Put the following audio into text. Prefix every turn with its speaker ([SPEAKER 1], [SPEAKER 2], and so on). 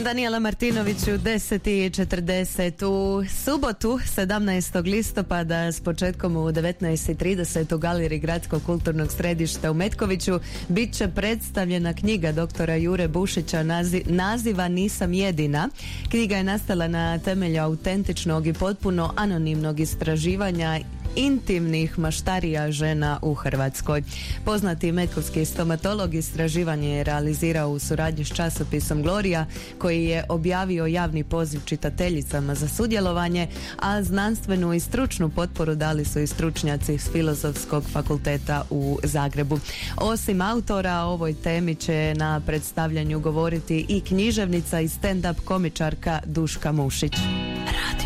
[SPEAKER 1] Danijela Martinović u 10:40 u subotu 17. listopada s početkom u 19:30 u galeriji Gradskog kulturnog središta u Metkoviću bit će predstavljena knjiga doktora Jure Bušića naziva Nisam jedina. Knjiga je nastala na temelju autentičnog i potpuno anonimnog istraživanja intimnih maštarija žena u Hrvatskoj. Poznati metkovski stomatolog istraživanje je realizirao u suradnji s časopisom Gloria, koji je objavio javni poziv čitateljicama za sudjelovanje, a znanstvenu i stručnu potporu dali su i stručnjaci s Filozofskog fakulteta u Zagrebu. Osim autora, o ovoj temi će na predstavljanju govoriti i književnica i stand-up komičarka Duška Mušić. Radio